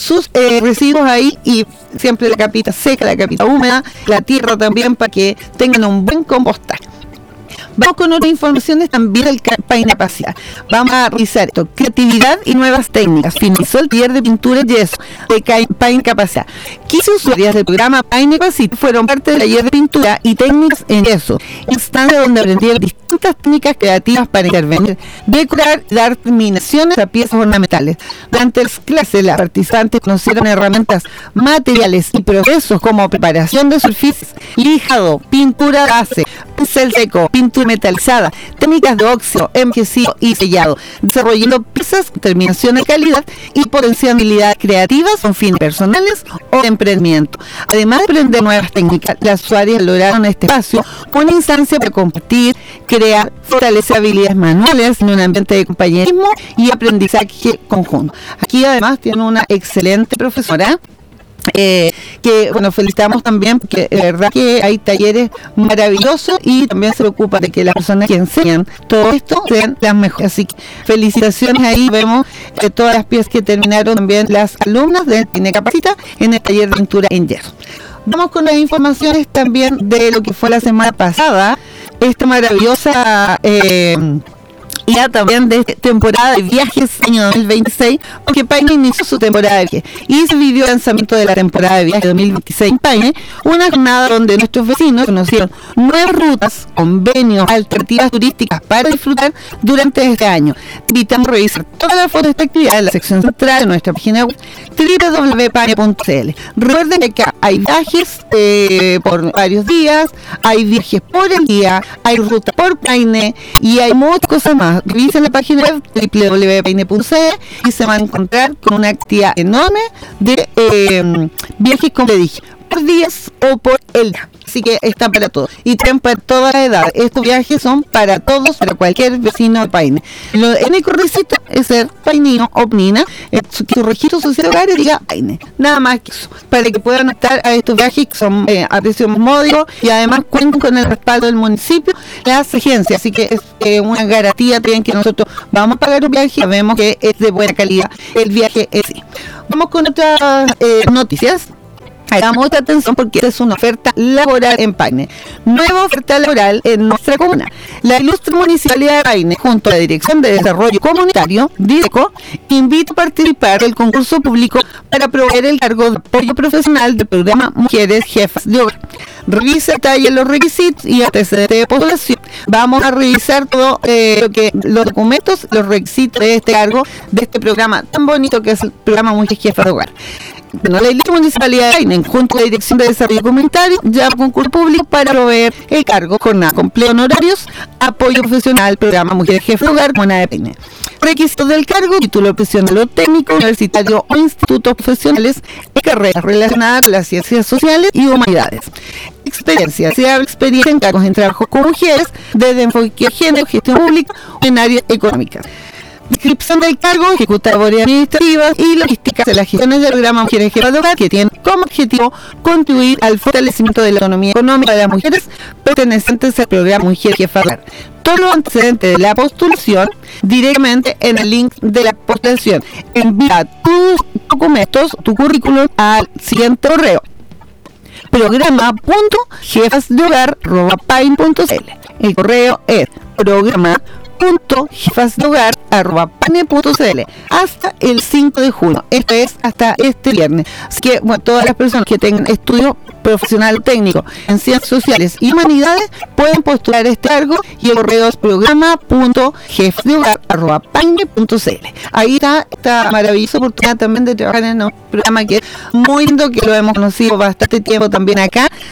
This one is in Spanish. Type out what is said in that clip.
sus residuos ahí, y siempre la capita seca, la capita húmeda, la tierra también, para que tengan un buen compostaje. Vamos con otras informaciones también del Paine Capacidad. Vamos a revisar esto: creatividad y nuevas técnicas. Finalizó el taller de pintura y yeso de Paine Capacidad. 15 usuarias del programa Paine Capacidad fueron parte del taller de pintura y técnicas en yeso, instancia donde aprendieron distintas técnicas creativas para intervenir, decorar y dar terminaciones a piezas ornamentales. Durante las clases, las participantes conocieron herramientas, materiales y procesos como preparación de superficies, lijado, pintura base, pincel seco, pintura metalizada, técnicas de óxido, envejecido y sellado, desarrollando piezas, terminaciones de calidad y potenciando habilidades creativas con fines personales o de emprendimiento. Además de aprender nuevas técnicas, las usuarias lograron este espacio una instancia para compartir, crear, fortalecer habilidades manuales en un ambiente de compañerismo y aprendizaje conjunto. Aquí además tiene una excelente profesora, que bueno, felicitamos también, porque de verdad que hay talleres maravillosos y también se preocupa de que las personas que enseñan todo esto sean las mejores. Así que felicitaciones. Ahí vemos todas las piezas que terminaron también las alumnas de Paine Capacita en el taller de pintura en yeso. Vamos con las informaciones también de lo que fue la semana pasada, esta maravillosa ya también de temporada de viajes año 2026, porque Paine inició su temporada de viajes y se vivió el lanzamiento de la temporada de viajes 2026 en Paine, una jornada donde nuestros vecinos conocieron nuevas rutas, convenios, alternativas turísticas para disfrutar durante este año. Te invitamos a revisar todas las fotos de esta actividad en la sección central de nuestra página web www.paine.cl. Recuerden que acá hay viajes por varios días, hay viajes por el día, hay rutas por Paine y hay muchas cosas más. Revisen la página web www.paine.cl y se van a encontrar con una actividad enorme de viajes, como le dije, por días o por el día. Así que están para todos y tienen para toda la edad. Estos viajes son para todos, para cualquier vecino de Paine. El único requisito es ser painino o pnina, su registro social de hogares diga Paine, nada más que eso, para que puedan estar a estos viajes que son a precio módico y además cuentan con el respaldo del municipio, las agencias. Así que es una garantía también que nosotros vamos a pagar un viaje y sabemos que es de buena calidad el viaje en sí. Vamos con otras noticias. Hagamos mucha atención porque esta es una oferta laboral en Paine. Nueva oferta laboral en nuestra comuna. La ilustre Municipalidad de Paine, junto a la Dirección de Desarrollo Comunitario, DIDECO, invita a participar del concurso público para proveer el cargo de apoyo profesional del programa Mujeres Jefas de Hogar. Revisa detalle los requisitos y antecedentes de postulación. Vamos a revisar todo los documentos, los requisitos de este cargo, de este programa tan bonito que es el programa Mujeres Jefas de Hogar. Bueno, la ilustre Municipalidad de Paine, junto a la Dirección de Desarrollo Comunitario, llama a concurso público para proveer el cargo, jornada con empleo honorarios, apoyo profesional, programa Mujeres Jefas de Hogar, Comuna de Paine. Requisitos del cargo: título profesional o técnico, universitario o institutos profesionales de carreras relacionadas con las ciencias sociales y humanidades. Experiencia: se habla experiencia en cargos en trabajo con mujeres, desde enfoque de género, gestión pública o en áreas económicas. Descripción del cargo: ejecutar labores administrativas y logísticas de las gestiones del programa Mujeres Jefas de Hogar, que tiene como objetivo contribuir al fortalecimiento de la autonomía económica de las mujeres pertenecientes al programa Mujeres Jefas de Hogar. Todos los antecedentes de la postulación directamente en el link de la postulación. Envía tus documentos, tu currículum al siguiente correo: programa.jefasdehogar@paine.cl. El correo es programa.jefasdehogar@paine.cl hasta el 5 de junio. Esto es hasta este viernes. Así que bueno, todas las personas que tengan estudio profesional técnico en ciencias sociales y humanidades pueden postular este cargo y el correo es programa.jefasdehogar@paine.cl. Ahí está esta maravillosa oportunidad también de trabajar en un programa que es muy lindo, que lo hemos conocido bastante tiempo también acá,